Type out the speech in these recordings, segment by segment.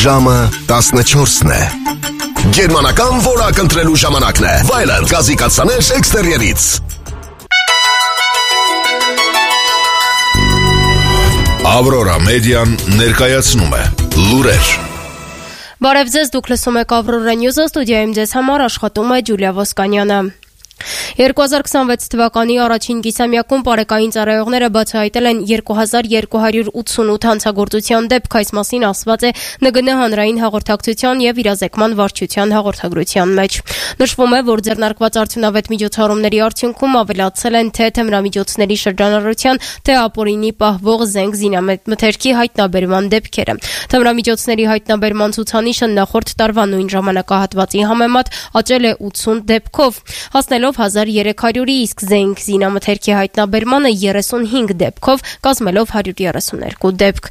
Ժամը 14-ն է։ Գերմանական որակ ընտրելու ժամանակն է։ Վայլենդ գազի կաթսաներ էքստերիերից։ Ավրորա մեդիան ներկայացնում է լուրեր։ Բարև ձեզ, դուք լսում եք Ավրորա Նյուզը, ստուդիայում ձեզ համար աշխատում է Ջուլիա Ոսկանյանը։ 2026 թվականի առաջին կիսամյակում պարեկային ծառայողները բացահայտել են 2288 հանցագործության դեպք, այս մասին ասված է ՆԳՆ հանրային հաղորդակցության եւ իրազեկման վարչության հաղորդագրության մեջ։ Նշվում է, որ ձեռնարկված արդյունավետ միջոցառումների արդյունքում ավելացել են թե թմրամիջոցների շրջանառության, թե ապօրինի պահվող զենք զինամթերքի հայտնաբերման դեպքերը։ Թմրամիջոցների հայտնաբերման ցուցանիշը նախորդ տարվա նույն ժամանակահատվածի համեմատ աճել է 80 դեպքով, հասնելով 1300-ի, իսկ զենք զինամթերքի հայտնաբերմանը 35 դեպքով, կազմելով 132 դեպք։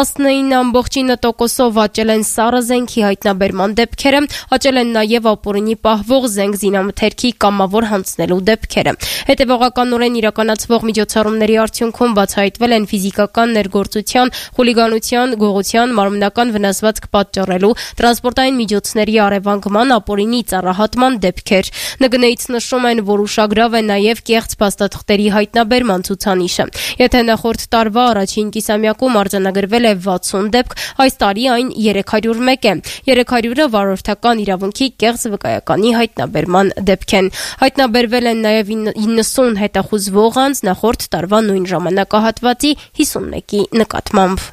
19.9%-ով աճել են սառը զենքի հայտնաբերման դեպքերը, աճել են նաև ապօրինի պահվող զենք զինամթերքի կամավոր հանձնելու դեպքերը։ Հետևողականորեն իրականացվող միջոցառումների արդյունքում բացահայտվել են ֆիզիկական ներգործության, խուլիգանության, գողության, մարմնական վնասվածք պատճառելու, տրանսպորտային միջոցների առևանգման, ապօրինի ծառահատման դեպքեր։ ՆԳՆ-ից նշում են, որ ուշագրավ է նաև կեղծ փաստաթղթերի հայտնաբերման ցուցանիշը։ Եթե նախորդ տարվա առաջին կիսամյակում արձանագրվել է 60 դեպք, այս տարի այն 301 է։ 300-ը վարորդական իրավունքի կեղծ վկայականի հայտնաբերման դեպք են։ Հայտնաբերվել են նաև 90 հետախուզվող անձ նախորդ տարվա նույն ժամանակահատվածի 51-ի նկատմամբ։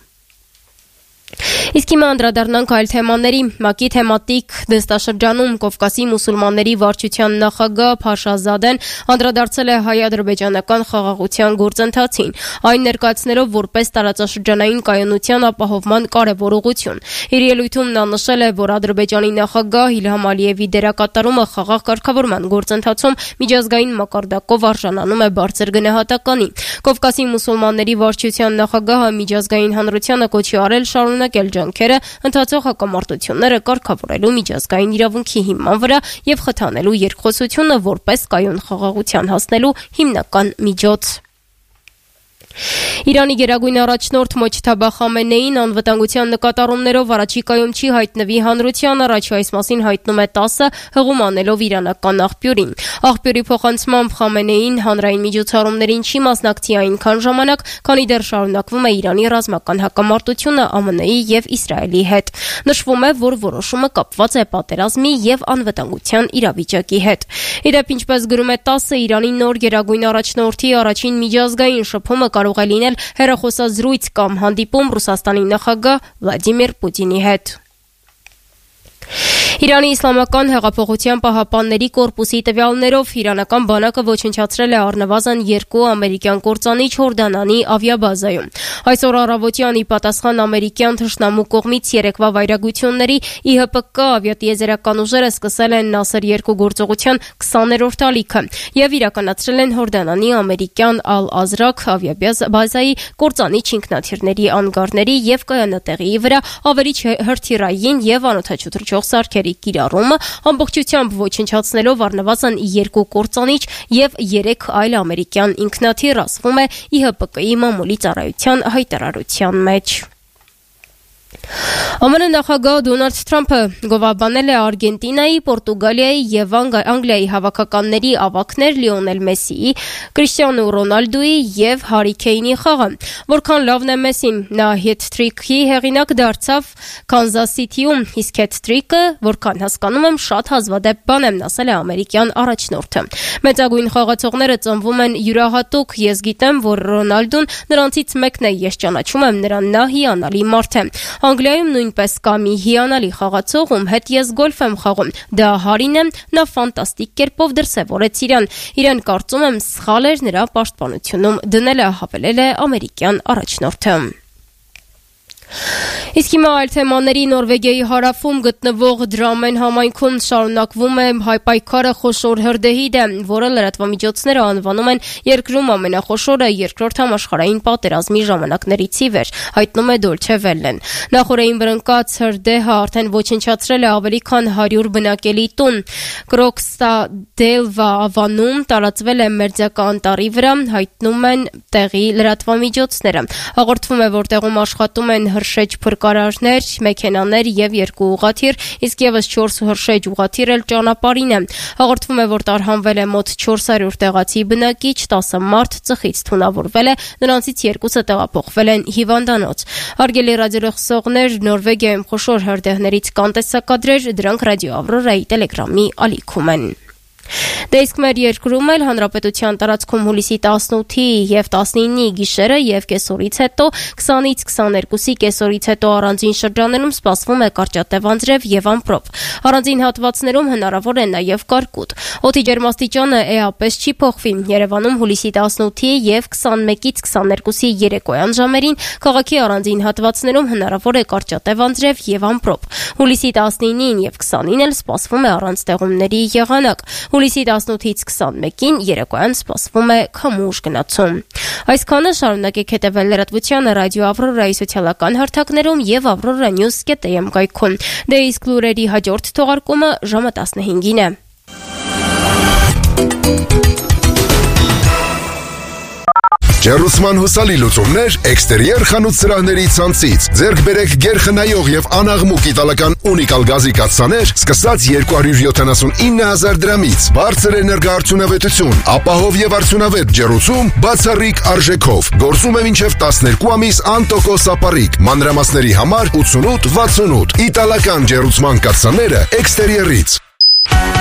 Իսկ հիմա անդրադառնանք այլ թեմաների։ ՄԱԿ-ի թեմատիկ դստաշրջանում Կովկասի մուսուլմանների վարչության նախագահ Փաշազադեն անդրադարձել է հայ-ադրբեջանական խաղաղության գործընթացին, այն ներկայացնելով որպես տարածաշրջանային կայունության ապահովման կարևոր ուղղություն։ Իր ելույթում նա նշել է, որ Ադրբեջանի նախագահ Իլհամ Ալիևի դերակատարումը խաղաղ կարգավորման գործընթացում միջազգային մակարդակով արժանանում է բարձր գնահատականի։ Կովկասի մուսուլմանների վարչության նախագահը միջազգային հանրությանը կոչի արել շարունակել ջանքերը ընթացող հակամարտությունները կարգավորելու միջազգային իրավունքի հիման վրա եւ խթանելու երկխոսությունը որպես կայուն խաղաղության հասնելու հիմնական միջոց։ Իրանի գերագույն առաջնորդ Մոջթաբա Խամենեին անվտանգության նկատառումներով առաջիկայում չի հայտնվի հանրության առաջ, այս մասին հայտնում է ՏԱՍՍ-ը, հղում անելով իրանական աղբյուրին։ Աղբյուրի փոխանցմամբ Խամենեին հանրային միջոցառումներին չի մասնակցի այնքան ժամանակ, քանի դեռ շարունակվում է Իրանի ռազմական հակամարտությունը ԱՄՆ-ի եւ Իսրայելի հետ։ Նշվում է, որ որոշումը կապված է պատերազմի եւ անվտանգության իրավիճակի հետ։ Իդեպ, ինչպես գրում է ՏԱՍՍ-ը, Իրանի նոր գերագույն առաջնորդի առաջին միջազգային շփումը կարող է լինել հեռախոսազրույց կամ հանդիպում Ռուսաստանի նախագահ Վլադիմիր Պուտինի հետ։ Իրանի Իսլամական հեղափոխության պահապանների կորպուսի տվյալներով իրանական բանակը ոչնչացրել է առնվազն 2 ամերիկյան կործանիչ Հորդանանի ավիաբազայում։ Այսօր առավոտյան ի պատասխան ամերիկյան թշնամու կողմից երեկվա վայրագությունների ԻՀՊԿ ավիատիեզերական ուժերը սկսել են Նասր 2 գործողության 20-րդ ալիքը եւ իրականացրել են Հորդանանի ամերիկյան Ալ-Ազրակ ավիաբազայի կործանիչ ինքնաթիռների անգարների եւ կայանատեղիի վրա ավերիչ հրթիռային եւ անօդաչու թռչող սարքերի կիրառումը, ամբողջությամբ ոչնչացնելով առնվազն 2 կործանիչ եւ 3 այլ ամերիկյան ինքնաթիռ, ասվում է ԻՀՊԿ-ի մամուլի ծառայության հայտարարության մեջ։ ԱՄՆ նախագահ Դոնալդ Թրամփը գովաբանել է Արգենտինայի, Պորտուգալիայի եւ Անգլիայի հավաքականների ավագներ Լիոնել Մեսսիի, Կրիշտիանո Ռոնալդուի եւ Հարի Քեյնի խաղը։ Որքան լավն է Մեսսին, նա հետ-թրիքի հեղինակ դարձավ Կանզաս Սիթիում, իսկ հետ-թրիկը, որքան հասկանում եմ, շատ հազվադեպ բան եմ, ասել է ամերիկյան առաջնորդը։ Մեծագույն խաղացողները ծնվում են յուրահատուկ, ես գիտեմ, որ Ռոնալդուն նրանցից մեկն է, ես ճանաչում եմ նրան, նա հիանալի մարդ է։ Անգլիայում նույնպես կա մի հիանալի խաղացող, ում հետ ես գոլֆ եմ խաղում։ Դա Հարին է, նա ֆանտաստիկ կերպով դրսևորեց իրեն կարծում եմ սխալ էր նրա պաշտպանությունում դնելը, հավելել է ամերիկյան առաջնորդը։ Իսկ հիմա այլ թեմաների Նորվեգիայի հարավում գտնվող Դրամեն համայնքում շարունակվում է հայպայքարը խոշոր հրդեհի դեմ, որը լրատվամիջոցները անվանում են երկրում ամենախոշորը երկրորդ համաշխարհային պատերազմի ժամանակներից ի վեր, հայտնում է Դոլչե Վելլեն։ Նախորդին բռնկած հրդեհը արդեն ոչնչացրել է ավելի քան 100 բնակելի տուն։ Կրոքստադելվա ավանում տարածվել է մերձակա անտառի վրա, հայտնում են տեղի լրատվամիջոցները։ Հաղորդվում է, որ տեղում աշխատում են հրշեջ փրկարարներ, մեքենաներ եւ 2 ուղղաթիռ, իսկ եւս 4 հրշեջ ուղղաթիռ էլ ճանապարհին է։ Հաղորդվում է, որ տարհանվել է մոտ 400 տեղացի բնակիչ, 10 մարդ ծխից թունավորվել է, նրանցից 2-ը տեղափոխվել են հիվանդանոց։ Հարգելի ռադիոլսողներ, Նորվեգիայում խոշոր հրդեհներից կան տեսակադրեր, դրանք Ռադիո Ավրորայի Տելեգրամի ալիքում են։ Դե իսկ մեր երկրում էլ հանրապետության տարածքում հուլիսի 18-ի եւ 19-ի գիշերը եւ կեսօրից հետո 20-ից 22-ի կեսօրից հետո առանձին շրջաններում սպասվում է կարճատև անձրև եւ ամպրոպ։ Առանձին հատվածներում հնարավոր է նաեւ կարկուտ։ Օդի ջերմաստիճանը էապես չի փոխվի։ Երևանում հուլիսի 18-ի եւ 21-ից 22-ի երեկոյան ժամերին քաղաքի առանձին հատվածներում հնարավոր է կարճատև անձրև եւ ամպրոպ։ Հուլիսի 19-ին եւ 20-ին էլ սպասվում է առանց տեղումների եղանակ։ Հուլիսի 18-ից 21-ին երեկոյան սպասվում է քամուշ գնացում։ Այսքանը, շարունակեք հետևել լրատվությանը Ռադիո Ավրորայի սոցիալական հարթակներում եւ avroranews.am կայքում։ Դե իսկ լուրերի հաջորդ թողարկումը ժամը 15-ին է։ Ջեռուցման հուսալի լուծումներ էքստերիեր խանութ սրահների ցանցից։ Ձեռք բերեք գերխնայող եւ անաղմուկ իտալական ունիկալ գազի կաթսաներ, սկսած 279,000 դրամից։ Բարձր էներգոարդյունավետություն, ապահով եւ արդյունավետ ջեռուցում, բացառիկ արժեքով։ Գործում է մինչեւ 12 ամիս անտոկոս ապառիկ։ Մանրամասների համար 8868։ Իտալական ջեռուցման կաթսաները էքստերիերից։